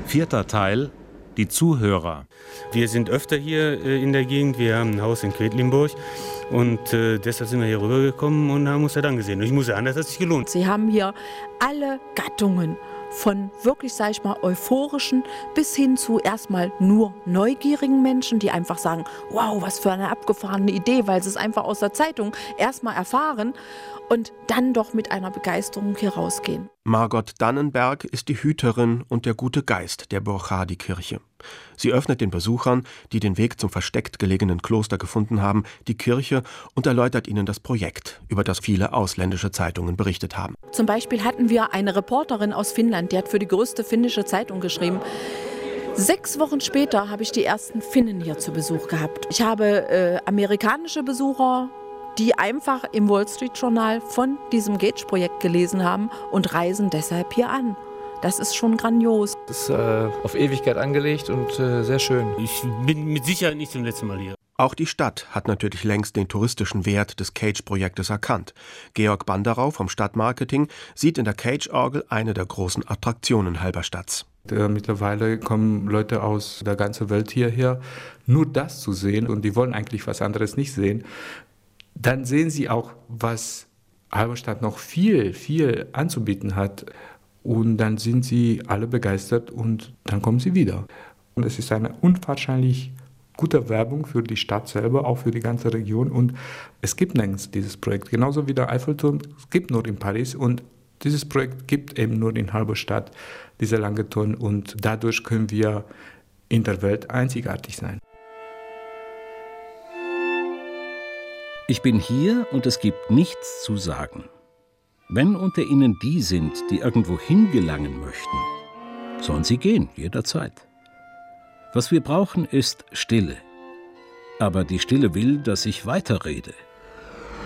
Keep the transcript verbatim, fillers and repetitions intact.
Vierter Teil, die Zuhörer. Wir sind öfter hier äh, in der Gegend, wir haben ein Haus in Quedlinburg und äh, deshalb sind wir hier rübergekommen und haben uns das angesehen. Und ich muss sagen, das hat sich gelohnt. Sie haben hier alle Gattungen von wirklich, sag ich mal, euphorischen bis hin zu erstmal nur neugierigen Menschen, die einfach sagen, wow, was für eine abgefahrene Idee, weil sie es einfach aus der Zeitung erstmal erfahren und dann doch mit einer Begeisterung hier rausgehen. Margot Dannenberg ist die Hüterin und der gute Geist der Burchardikirche. Sie öffnet den Besuchern, die den Weg zum versteckt gelegenen Kloster gefunden haben, die Kirche und erläutert ihnen das Projekt, über das viele ausländische Zeitungen berichtet haben. Zum Beispiel hatten wir eine Reporterin aus Finnland, die hat für die größte finnische Zeitung geschrieben. Sechs Wochen später habe ich die ersten Finnen hier zu Besuch gehabt. Ich habe äh, amerikanische Besucher, die einfach im Wall Street Journal von diesem Gage-Projekt gelesen haben und reisen deshalb hier an. Das ist schon grandios. Das ist äh, auf Ewigkeit angelegt und äh, sehr schön. Ich bin mit Sicherheit nicht zum letzten Mal hier. Auch die Stadt hat natürlich längst den touristischen Wert des Cage-Projektes erkannt. Georg Banderau vom Stadtmarketing sieht in der Cage-Orgel eine der großen Attraktionen Halberstadts. Mittlerweile kommen Leute aus der ganzen Welt hierher, nur das zu sehen, und die wollen eigentlich was anderes nicht sehen. Dann sehen sie auch, was Halberstadt noch viel, viel anzubieten hat. Und dann sind sie alle begeistert und dann kommen sie wieder. Und es ist eine unwahrscheinlich gute Werbung für die Stadt selber, auch für die ganze Region. Und es gibt nirgends dieses Projekt. Genauso wie der Eiffelturm, es gibt nur in Paris. Und dieses Projekt gibt eben nur in Halberstadt, dieser lange Turm. Und dadurch können wir in der Welt einzigartig sein. Ich bin hier und es gibt nichts zu sagen. Wenn unter Ihnen die sind, die irgendwo hingelangen möchten, sollen sie gehen, jederzeit. Was wir brauchen, ist Stille. Aber die Stille will, dass ich weiterrede.